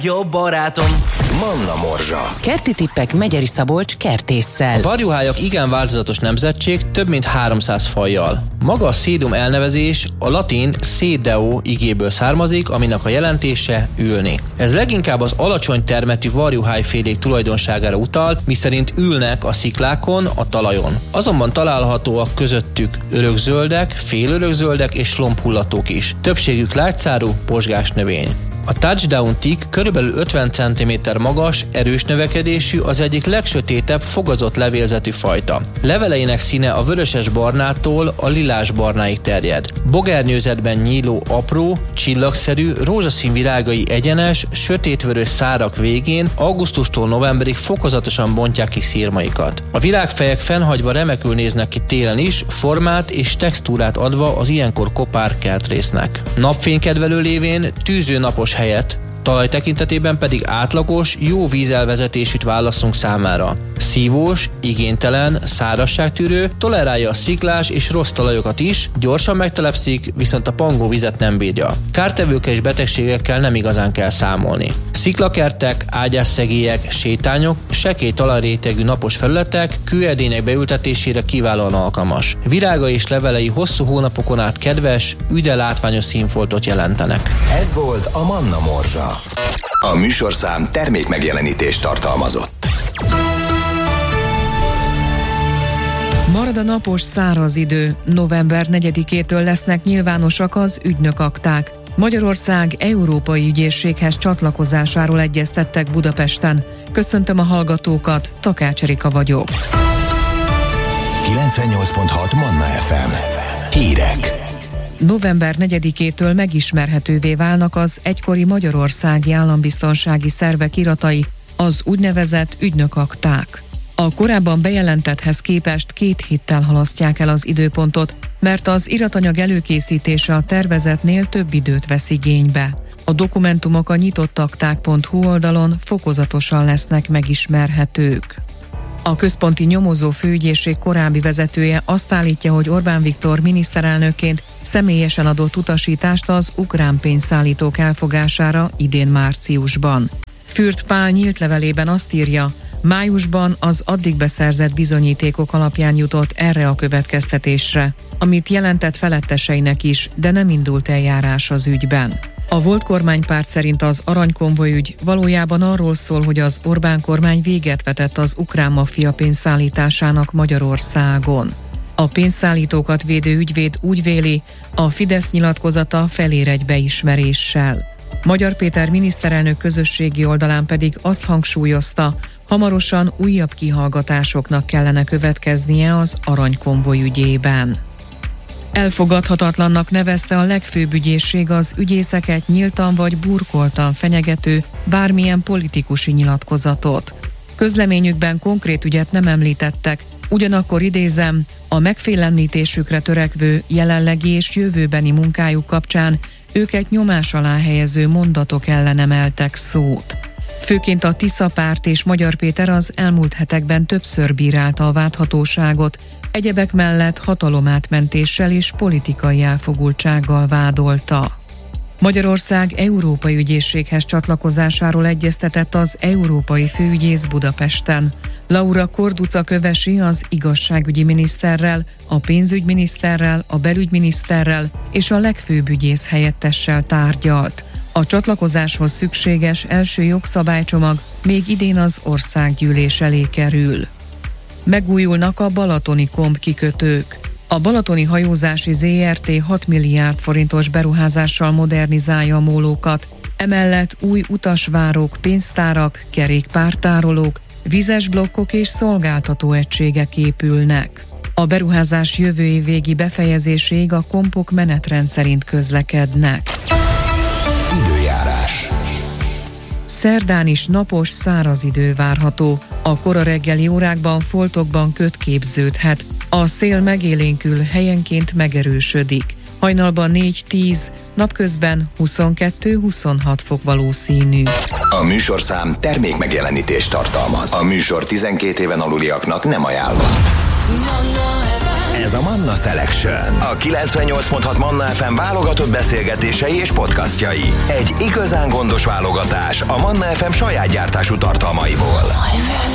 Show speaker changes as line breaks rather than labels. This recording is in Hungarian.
Jobb barátom, Manna Morzsa.
Kerti tippek Megyeri Szabolcs kertésszel.
A varjuhályok igen változatos nemzetség, több mint 300 fajjal. Maga a szédum elnevezés a latin sedeo igéből származik, aminek a jelentése ülni. Ez leginkább az alacsony termetű varjuhályfélék tulajdonságára utal, miszerint ülnek a sziklákon, a talajon. Azonban találhatóak közöttük örökzöldek, félörökzöldek és lombhullatók is. Többségük lágyszárú, pozsgás növény. A touchdown tick körülbelül 50 cm magas, erős növekedésű, az egyik legsötétebb fogazott levélzetű fajta. Leveleinek színe a vöröses-barnától a lilás-barnáig terjed. Bogernyőzetben nyíló apró, csillagszerű, rózsaszín virágai egyenes, sötétvörös szárak végén augusztustól novemberig fokozatosan bontják ki szirmaikat. A virágfejek fennhagyva remekül néznek ki télen is, formát és textúrát adva az ilyenkor kopár kertrésznek. Napfénykedvelő lévén tűző napos helyet, talaj tekintetében pedig átlagos, jó vízelvezetésűt választunk számára. Szívós, igénytelen, szárazságtűrő, tolerálja a sziklás és rossz talajokat is, gyorsan megtelepszik, viszont a pangó vizet nem bírja. Kártevőkkel és betegségekkel nem igazán kell számolni. Sziklakertek, ágyásszegélyek, sétányok, sekély talajrétegű napos felületek kőedények beültetésére kiválóan alkalmas. Virága és levelei hosszú hónapokon át kedves, üde látványos színfoltot jelentenek.
Ez volt a Manna Morzsa. A műsorszám termékmegjelenítést tartalmazott.
Marad a napos száraz idő. November 4-től lesznek nyilvánosak az ügynökakták. Magyarország Európai Ügyészséghez csatlakozásáról egyeztettek Budapesten. Köszöntöm a hallgatókat, Takács Erika vagyok.
98.6 Manna FM. Hírek.
November 4-től megismerhetővé válnak az egykori magyarországi állambiztonsági szervek iratai, az úgynevezett ügynökakták. A korábban bejelentetthez képest 2 héttel halasztják el az időpontot, mert az iratanyag előkészítése a tervezetnél több időt vesz igénybe. A dokumentumok a nyitottakták.hu oldalon fokozatosan lesznek megismerhetők. A központi nyomozó főügyészség korábbi vezetője azt állítja, hogy Orbán Viktor miniszterelnökként személyesen adott utasítást az ukrán pénzszállítók elfogására idén márciusban. Fürt Pál nyílt levelében azt írja, májusban az addig beszerzett bizonyítékok alapján jutott erre a következtetésre, amit jelentett feletteseinek is, de nem indult eljárás az ügyben. A volt kormánypárt szerint az aranykonvoj ügy valójában arról szól, hogy az Orbán kormány véget vetett az ukrán maffia pénzszállításának Magyarországon. A pénzszállítókat védő ügyvéd úgy véli, a Fidesz nyilatkozata felér egy beismeréssel. Magyar Péter miniszterelnök közösségi oldalán pedig azt hangsúlyozta, hamarosan újabb kihallgatásoknak kellene következnie az aranykonvoj ügyében. Elfogadhatatlannak nevezte a legfőbb ügyészség az ügyészeket nyíltan vagy burkoltan fenyegető bármilyen politikusi nyilatkozatot. Közleményükben konkrét ügyet nem említettek, ugyanakkor idézem, a megfélemlítésükre törekvő jelenlegi és jövőbeni munkájuk kapcsán őket nyomás alá helyező mondatok ellen emeltek szót. Főként a Tisza Párt és Magyar Péter az elmúlt hetekben többször bírálta a vádhatóságot, egyebek mellett hatalomátmentéssel és politikai elfogultsággal vádolta. Magyarország Európai Ügyészséghez csatlakozásáról egyeztetett az Európai Főügyész Budapesten. Laura Korduca Kövesi az igazságügyi miniszterrel, a pénzügyminiszterrel, a belügyminiszterrel és a legfőbb ügyész helyettessel tárgyalt. A csatlakozáshoz szükséges első jogszabálycsomag még idén az országgyűlés elé kerül. Megújulnak a balatoni komp kikötők. A balatoni hajózási ZRT 6 milliárd forintos beruházással modernizálja a mólókat, emellett új utasvárok, pénztárak, kerékpártárolók, vizes blokkok és szolgáltató egységek épülnek. A beruházás jövő év végi befejezéséig a kompok menetrend szerint közlekednek.
Időjárás.
Szerdán is napos, száraz idő várható. A kora reggeli órákban foltokban köd képződhet. A szél megélénkül, helyenként megerősödik. Hajnalban 4-10, napközben 22-26 fok valószínű.
A műsorszám termékmegjelenítést tartalmaz. A műsor 12 éven aluliaknak nem ajánlott. Ez a Manna Selection. A 98.6 Manna FM válogatott beszélgetései és podcastjai. Egy igazán gondos válogatás a Manna FM saját gyártású tartalmaiból.